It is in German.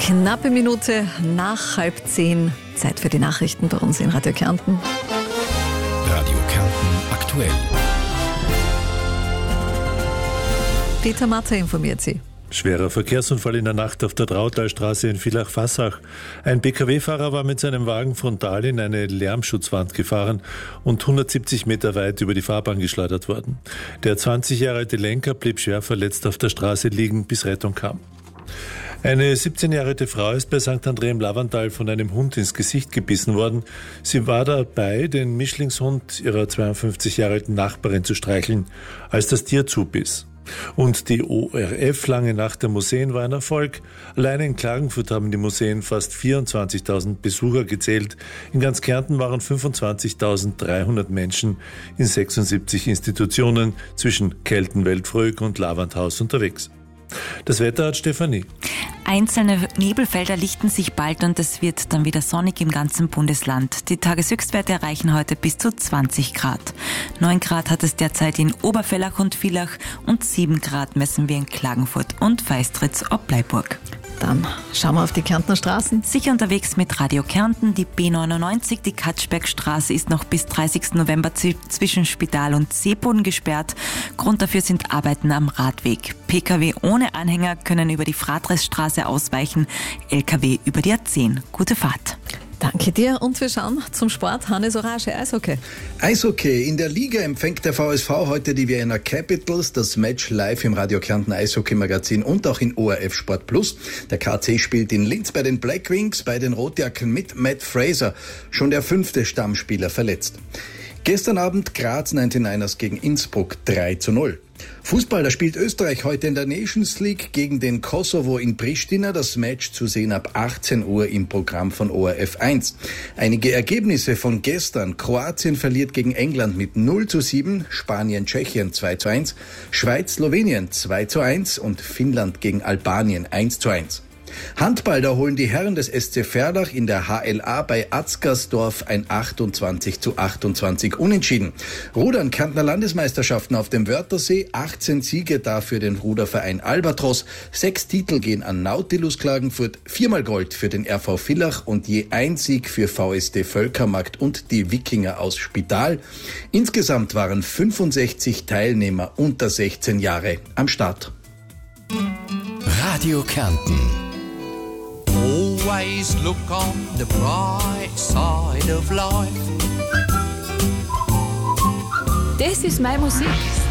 Knappe Minute nach 9:30. Zeit für die Nachrichten bei uns in Radio Kärnten. Radio Kärnten aktuell. Peter Matter informiert Sie. Schwerer Verkehrsunfall in der Nacht auf der Trautalstraße in Villach-Fassach. Ein Pkw-Fahrer war mit seinem Wagen frontal in eine Lärmschutzwand gefahren und 170 Meter weit über die Fahrbahn geschleudert worden. Der 20 Jahre alte Lenker blieb schwer verletzt auf der Straße liegen, bis Rettung kam. Eine 17 Jahre alte Frau ist bei St. André im Lavantal von einem Hund ins Gesicht gebissen worden. Sie war dabei, den Mischlingshund ihrer 52 Jahre alten Nachbarin zu streicheln, als das Tier zubiss. Und die ORF lange Nacht der Museen war ein Erfolg. Alleine in Klagenfurt haben die Museen fast 24.000 Besucher gezählt. In ganz Kärnten waren 25.300 Menschen in 76 Institutionen zwischen Keltenwelt-Fröck und Lavanthaus unterwegs. Das Wetter hat Stefanie. Einzelne Nebelfelder lichten sich bald und es wird dann wieder sonnig im ganzen Bundesland. Die Tageshöchstwerte erreichen heute bis zu 20 Grad. 9 Grad hat es derzeit in Obervellach und Villach und 7 Grad messen wir in Klagenfurt und Feistritz ob Bleiburg. Dann schauen wir auf die Kärntner Straßen. Sicher unterwegs mit Radio Kärnten. Die B99, die Katschbergstraße, ist noch bis 30. November zwischen Spital und Seeboden gesperrt. Grund dafür sind Arbeiten am Radweg. Pkw ohne Anhänger können über die Fratresstraße ausweichen, Lkw über die A10. Gute Fahrt. Danke dir und wir schauen zum Sport. Hannes Orage, Eishockey. Eishockey. In der Liga empfängt der VSV heute die Vienna Capitals. Das Match live im Radio Kärnten Eishockey-Magazin und auch in ORF Sport Plus. Der KC spielt in Linz bei den Black Wings, bei den Rotjacken mit Matt Fraser. Schon der 5. Stammspieler verletzt. Gestern Abend Graz 99ers gegen Innsbruck 3:0. Fußball, da spielt Österreich heute in der Nations League gegen den Kosovo in Pristina. Das Match zu sehen ab 18 Uhr im Programm von ORF 1. Einige Ergebnisse von gestern. Kroatien verliert gegen England mit 0:7, Spanien, Tschechien 2:1, Schweiz, Slowenien 2:1 und Finnland gegen Albanien 1:1. Handball, da holen die Herren des SC Verlach in der HLA bei Atzgersdorf ein 28:28 Unentschieden. Rudern, Kärntner Landesmeisterschaften auf dem Wörthersee, 18 Siege da für den Ruderverein Albatros, 6 Titel gehen an Nautilus Klagenfurt, 4-mal Gold für den RV Villach und je ein Sieg für VSD Völkermarkt und die Wikinger aus Spital. Insgesamt waren 65 Teilnehmer unter 16 Jahre am Start. Radio Kärnten. Always look on the bright side of life. Das ist meine Musik.